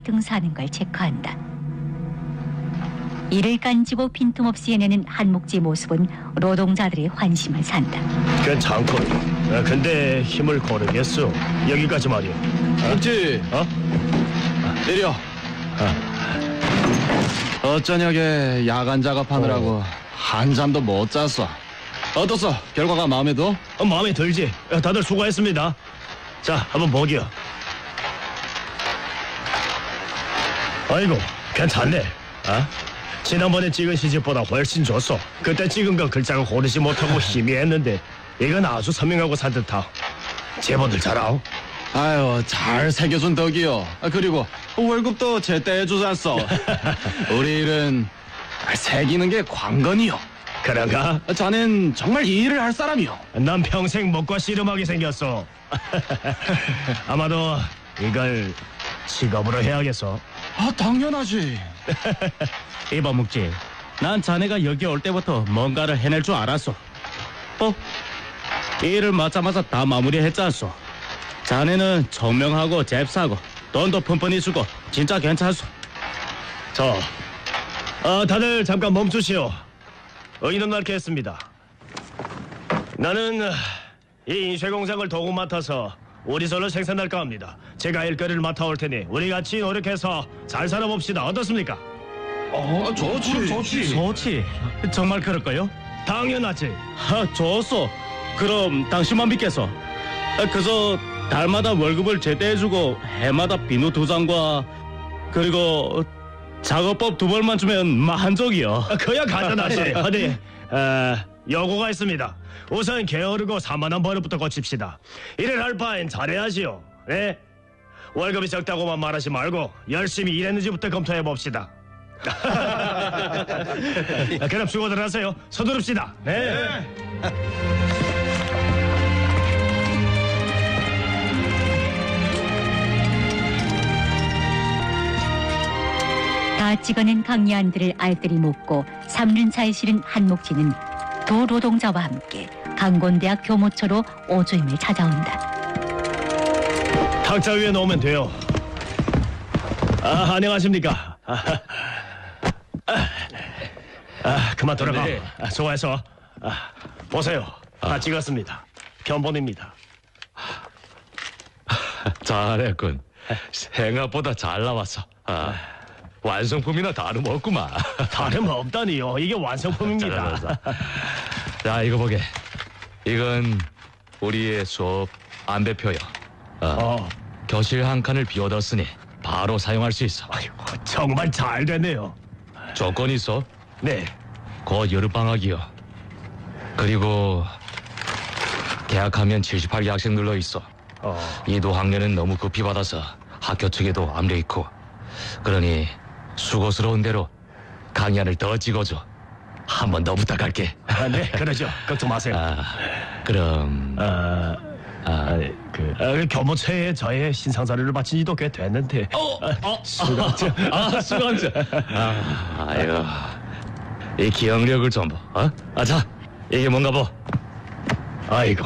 등사하는 걸 체크한다. 이를 깐지고 빈틈없이 해내는 한목지의 모습은 노동자들의 환심을 산다. 괜찮군. 근데 힘을 고르겠소. 여기까지 말이오. 목지, 내려. 어쩌냐게 야간 작업하느라고 한 잠도 못 잤어. 어떻소? 결과가 마음에 들? 마음에 들지. 다들 수고했습니다. 자, 한번 보기요. 아이고, 괜찮네. 지난번에 찍은 시집보다 훨씬 좋소. 그때 찍은 건 글자가 고르지 못하고 희미했는데 이건 아주 선명하고 산뜻하오. 제보들 잘하오. 아유, 잘 새겨준 덕이요. 그리고 월급도 제때 해주잖소. 우리 일은 새기는 게 관건이요. 그런가? 자넨 정말 이 일을 할 사람이요. 난 평생 먹고 씨름하게 생겼어. 아마도 이걸 직업으로 해야겠어. 당연하지. 이봐 묵지, 난 자네가 여기 올 때부터 뭔가를 해낼 줄 알았어. 이 일을 맞자마자 다 마무리했잖소. 자네는 청명하고 잽싸고 돈도 푼푼히 주고 진짜 괜찮소. 다들 잠깐 멈추시오. 의논 넓게 했습니다. 나는 이 인쇄공장을 도구 맡아서 우리 솔로 생산할까 합니다. 제가 일거리를 맡아올 테니 우리 같이 노력해서 잘 살아봅시다. 어떻습니까? 좋지. 정말 그럴까요? 당연하지. 좋소. 그럼 당신만 믿겠어. 그저 달마다 월급을 제때 해주고 해마다 비누 2장과 그리고 작업법 2벌만 주면 만족이요. 그야 간단하지. 어디 요구가 있습니다. 우선 게으르고 산만한 버릇부터 고칩시다. 일을 할 바엔 잘해야지요. 네? 월급이 적다고만 말하지 말고 열심히 일했는지부터 검토해 봅시다. 그럼 수고들 하세요. 서두릅시다. 네. 다 찍어낸 강야안들을 알뜰히 묶고 3륜차에 실은 한목지는 도 노동자와 함께 강곤대학 교모처로 오주임을 찾아온다. 탁자 위에 놓으면 돼요. 안녕하십니까. 그만 돌아가. 네. 수고해서. 보세요. 다 찍었습니다. 견본입니다. 잘했군. 생각보다 잘 나왔어. 완성품이나 다름없구만. 다름없다니요. 이게 완성품입니다. 자, 이거 보게. 이건 우리의 수업 안배표요. 교실 한 칸을 비워뒀으니 바로 사용할 수 있어. 아이고, 정말 잘 됐네요. 조건 있어? 네. 곧 여름방학이요. 그리고 계약하면 78개 학생 눌러 있어. 이도 학년은 너무 급히 받아서 학교 측에도 압력 있고. 그러니 수고스러운 대로 강의안을 더 찍어줘. 한 번 더 부탁할게. 네, 그러죠. 걱정 마세요. 그럼 교모처에 저의 신상 자료를 바친 지도 꽤 됐는데. 수강증. 수강증. 아유, 이 기억력을 좀 봐. 자, 이게 뭔가 봐. 아이고.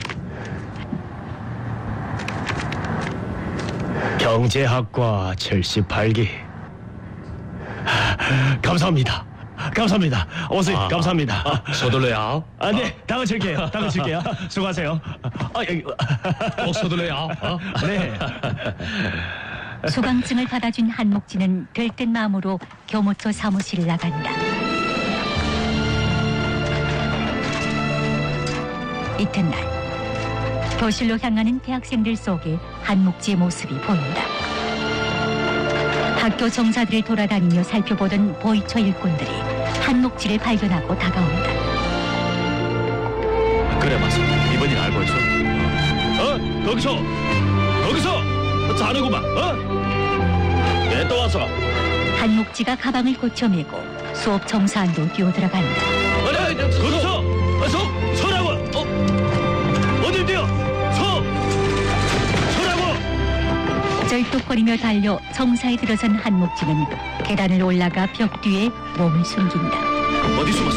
경제학과 78기. 감사합니다. 감사합니다. 오세요. 감사합니다. 서둘러야. 네, 당을 칠게요. 수고하세요. 꼭 서둘러야. 네. 수강증을 받아준 한목지는 들뜬 마음으로 교모처 사무실을 나간다. 이튿날 교실로 향하는 대학생들 속에 한목지의 모습이 보인다. 학교 정사들을 돌아다니며 살펴보던 보이처 일꾼들이 한목지를 발견하고 다가온다. 그래, 맞아. 이번 일 알고 있어. 거기서 자네구만. 왜 또 왔어? 한목지가 가방을 고쳐매고 수업 정사안도 뛰어들어간다. 거기서 서라고. 어딜 뛰어? 서라고. 쩔뚝거리며 달려 정사에 들어선 한목지는 계단을 올라가 벽 뒤에 몸을 숨긴다. 어디 숨었어?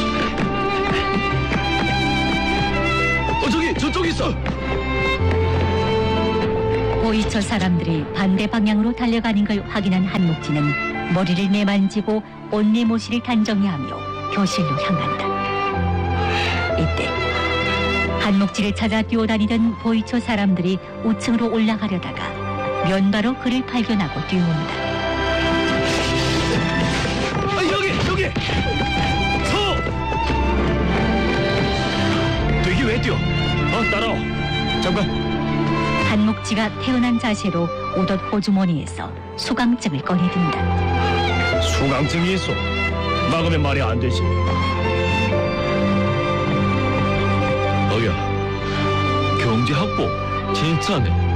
저기 저쪽에 있어. 보이처 사람들이 반대 방향으로 달려가는 걸 확인한 한목진은 머리를 내만지고 옷내모시를 단정히하며 교실로 향한다. 이때 한목진을 찾아 뛰어다니던 보이처 사람들이 우층으로 올라가려다가 면바로 그를 발견하고 뛰어온다. 여기! 서! 되게 왜 뛰어? 따라와. 잠깐. 한목지가 태어난 자세로 오덧 호주머니에서 수강증을 꺼내든다. 수강증이 있어. 막으면 말이 안 되지. 어야, 경제학부 진짜네.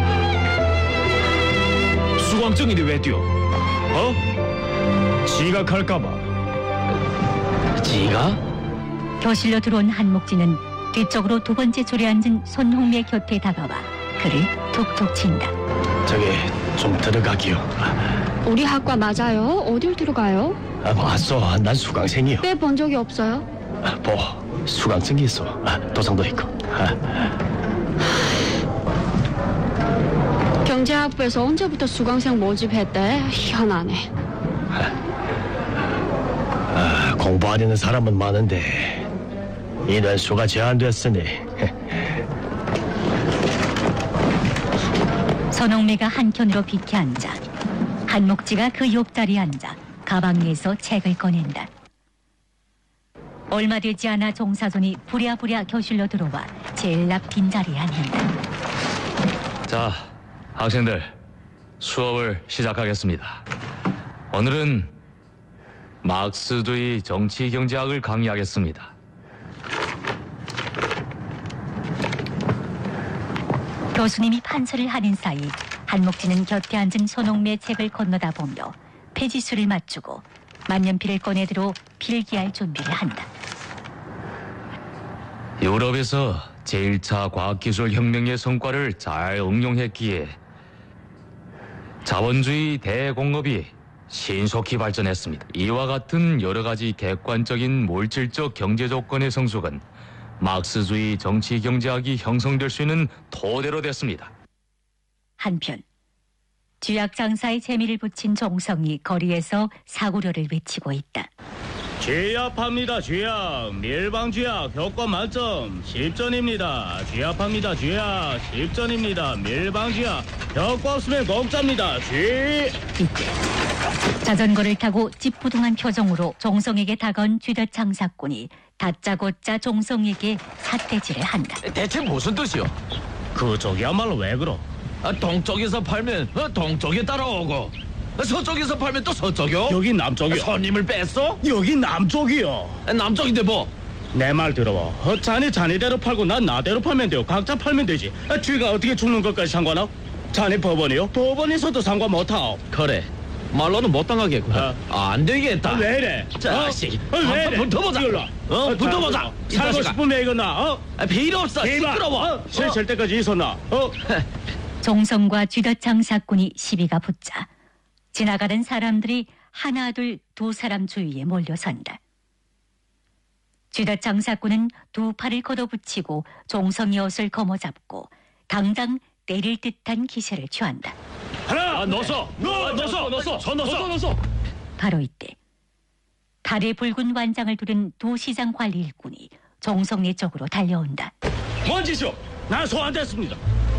수강증인데 왜 뛰어? 지각할까봐. 지가? 교실로 들어온 한목지는 뒤쪽으로 두 번째 줄에 앉은 손홍매 곁에 다가와 그를 툭툭 친다. 저기 좀 들어가기요. 우리 학과 맞아요? 어딜 들어가요? 봤어. 난 수강생이요. 빼본 적이 없어요. 수강증이 있어. 도장도 있고. 경제학부에서 언제부터 수강생 모집했대? 희한하네. 공부하려는 사람은 많은데 인원수가 제한됐으니. 손홍매가 한켠으로 비켜 앉아 한목지가 그 옆자리에 앉아 가방에서 책을 꺼낸다. 얼마 되지 않아 종사손이 부랴부랴 교실로 들어와 제일 앞 빈자리에 앉는다. 자, 학생들 수업을 시작하겠습니다. 오늘은 막스주의 정치경제학을 강의하겠습니다. 교수님이 판서를 하는 사이 한목지는 곁에 앉은 손홍매 책을 건너다 보며 폐지수를 맞추고 만년필을 꺼내들어 필기할 준비를 한다. 유럽에서 제1차 과학기술혁명의 성과를 잘 응용했기에 자본주의 대공업이 신속히 발전했습니다. 이와 같은 여러 가지 객관적인 물질적 경제 조건의 성숙은 막스주의 정치 경제학이 형성될 수 있는 토대로 됐습니다. 한편 쥐약 장사의 재미를 붙인 종성이 거리에서 사고료를 외치고 있다. 쥐약합니다. 쥐약. 밀방쥐약 효과 만점 10점입니다. 쥐약합니다. 쥐약 10점입니다. 밀방쥐약 효과 없으면 공짜입니다. 이때 자전거를 타고 찌뿌둥한 표정으로 종성에게 다가온 쥐덫 장사꾼이 다짜고짜 종성에게 삿대질을 한다. 대체 무슨 뜻이요? 그쪽이야말로 왜 그러? 동쪽에서 팔면 동쪽에 따라오고 서쪽에서 팔면 또 서쪽이요? 여기 남쪽이요. 손님을 뺐어? 여기 남쪽이요. 남쪽인데 뭐? 내 말 들어봐. 자네대로 팔고 난 나대로 팔면 돼요. 각자 팔면 되지. 쥐가 어떻게 죽는 것까지 상관하오? 자네 법원이요? 법원에서도 상관 못하오. 그래 말로는 못 당하겠구나. 안 되겠다. 왜 이래? 자식 왜 한번 이래? 붙어보자. 이걸로. 붙어보자. 이 살고 자식아. 싶으면 이거 나. 필요 없어. 시끄러워. 실실 때까지 있었나? 종성과 쥐덫 장사꾼이 시비가 붙자 지나가는 사람들이 하나 둘 두 사람 주위에 몰려선다. 쥐덫 장사꾼은 두 팔을 걷어붙이고 종성의 옷을 거머잡고 당장 때릴 듯한 기세를 취한다. 하나, 넣었어. 손 넣었어. 바로 이때 달에 붉은 완장을 두른 두 시장 관리 일꾼이 종성의 쪽으로 달려온다. 뭔 짓이오? 난 소환 됐습니다.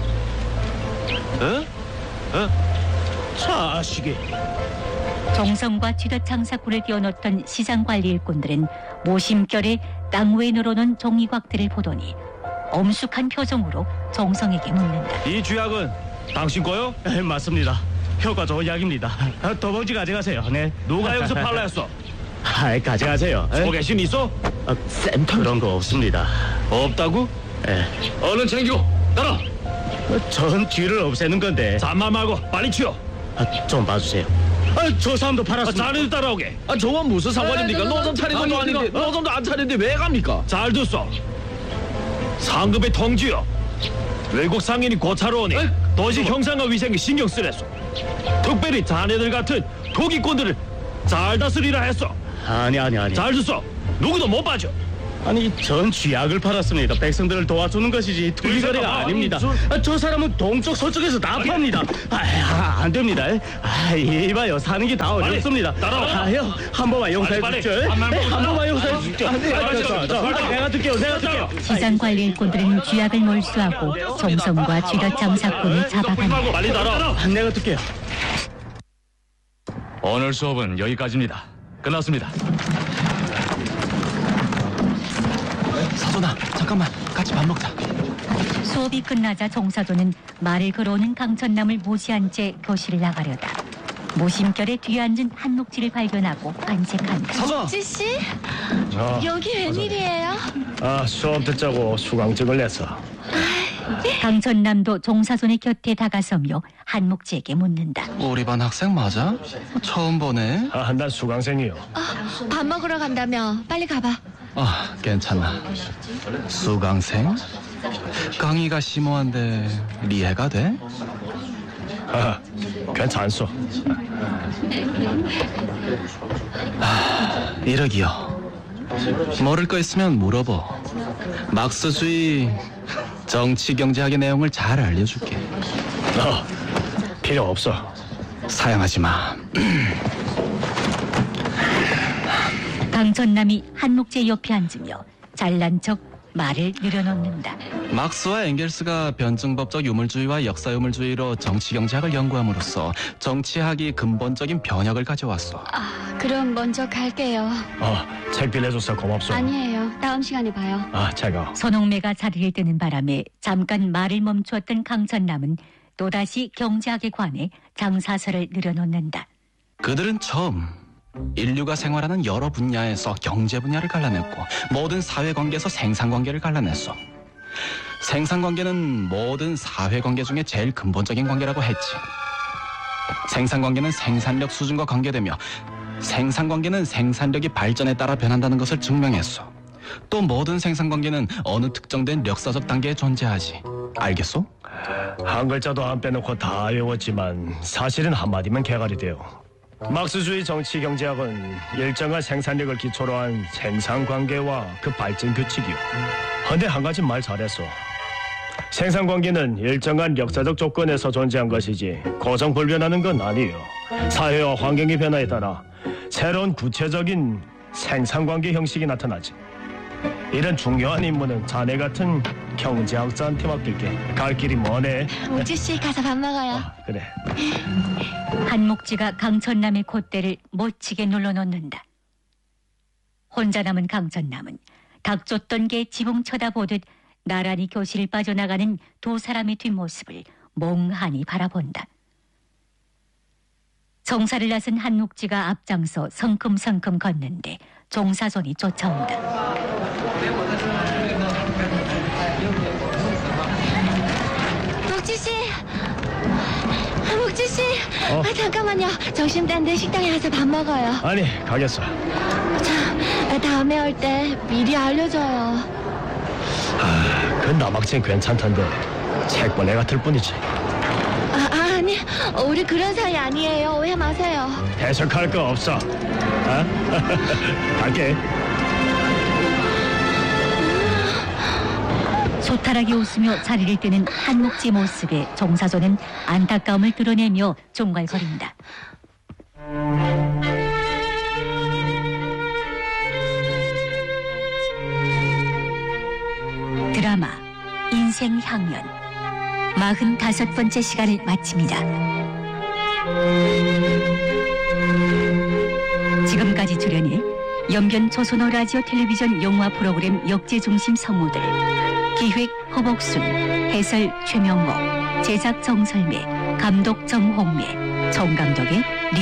자식이. 종성과 쥐덫 장사꾼을 띄워놓던 시장 관리 일꾼들은 모심결에 땅 위에 늘어놓은 종이곽들을 보더니 엄숙한 표정으로 종성에게 묻는다. 이 쥐약은 당신 거요? 맞습니다. 효과 좋은 약입니다. 도봉지 가져가세요. 네. 누가 여기서 팔라 했어? 가져가세요. 소개심 있어? 그런 거 없습니다. 없다고? 얼른 챙겨. 따라. 전 쥐를 없애는 건데. 잔말 말고 빨리 치워. 좀 봐주세요. 저 사람도 팔았습니다. 자네도 따라오게. 저건 무슨 상관입니까? 노점 차린 것도 아닌데 노점도 안 차린데 왜 갑니까? 잘 듣소. 상급의 통지요. 외국 상인이 고차로 오니 도시 형상과 위생에 신경 쓰랬소. 특별히 자네들 같은 토기꾼들을 잘 다스리라 했어. 아니. 잘 듣소. 누구도 못 빠져. 아니 전 쥐약을 팔았습니다. 백성들을 도와주는 것이지 투기거래가 아닙니다. 저 사람은 동쪽 서쪽에서 다 팝니다. 안 됩니다. 이봐요, 사는 게 다 어렵습니다. 따라와요. 한 번만 용서해 주십시오. 한 번만 용서해 주십시오. 내가 들게요. 시장 관리 일꾼들은 쥐약을 몰수하고 정성과 쥐덫 장사꾼을 잡아간다. 빨리 따라. 내가 들게요. 오늘 수업은 여기까지입니다. 끝났습니다. 사돈아, 잠깐만. 같이 밥 먹자. 수업이 끝나자 정사조는 말을 걸어오는 강천남을 무시한 채 교실을 나가려다 모심결에 뒤에 앉은 한몫지를 발견하고 안색한다. 사돈아! 찌씨? 어, 여기 웬일이에요? 수업 듣자고 수강증을 냈어. 강천남도 정사손의 곁에 다가서며 한몫지에게 묻는다. 우리 반 학생 맞아? 처음 보네. 난 수강생이요. 밥 먹으러 간다며. 빨리 가봐. 괜찮아. 수강생? 강의가 심오한데 이해가 돼? 괜찮소. 이러기요. 모를 거 있으면 물어보. 막스주의 정치 경제학의 내용을 잘 알려줄게. 필요 없어. 사양하지 마. 강천남이 한몫지의 옆에 앉으며 잘난 척 말을 늘어놓는다. 막스와 엥겔스가 변증법적 유물주의와 역사유물주의로 정치경제학을 연구함으로써 정치학이 근본적인 변혁을 가져왔어. 그럼 먼저 갈게요. 책 빌려줘서 고맙소. 아니에요. 다음 시간에 봐요. 제가. 선홍매가 자리를 뜨는 바람에 잠깐 말을 멈추었던 강천남은 또다시 경제학에 관해 장사설을 늘어놓는다. 그들은 처음 인류가 생활하는 여러 분야에서 경제 분야를 갈라냈고 모든 사회관계에서 생산관계를 갈라냈어. 생산관계는 모든 사회관계 중에 제일 근본적인 관계라고 했지. 생산관계는 생산력 수준과 관계되며 생산관계는 생산력이 발전에 따라 변한다는 것을 증명했어. 또 모든 생산관계는 어느 특정된 역사적 단계에 존재하지. 알겠소? 한 글자도 안 빼놓고 다 외웠지만 사실은 한마디면 개갈이 돼요. 막스주의 정치경제학은 일정한 생산력을 기초로 한 생산관계와 그 발전 규칙이요. 근데 한 가지 말 잘했어. 생산관계는 일정한 역사적 조건에서 존재한 것이지 고정불변하는 건 아니에요. 사회와 환경의 변화에 따라 새로운 구체적인 생산관계 형식이 나타나지. 이런 중요한 임무는 자네 같은 경제학자한테 맡길게. 갈 길이 머네. 찌씨 가서 밥 먹어요. 그래. 한몫지가 강천남의 콧대를 못치게 눌러놓는다. 혼자 남은 강천남은 닥쳤던 게 지붕 쳐다보듯 나란히 교실을 빠져나가는 두 사람의 뒷모습을 멍하니 바라본다. 정사를 나선 한몫지가 앞장서 성큼성큼 걷는데 정사손이 쫓아온다. 목지씨! 목지씨! 잠깐만요. 점심 딴데 식당에 가서 밥 먹어요. 아니, 가겠어. 다음에 올 때 미리 알려줘요. 그 남학생 괜찮던데 책벌레 같을 뿐이지. 아니, 우리 그런 사이 아니에요. 오해 마세요. 해석할 거 없어. 갈게. 소탈하게 웃으며 자리를 뜨는 한몫지 모습에 정사조는 안타까움을 드러내며 종갈거린다. 드라마 인생향연 45번째 시간을 마칩니다. 지금까지 출연해 연변 조선어 라디오 텔레비전 영화 프로그램 역제중심 성우들, 기획 허복순, 해설 최명옥, 제작 정설매, 감독 정홍매, 정감독의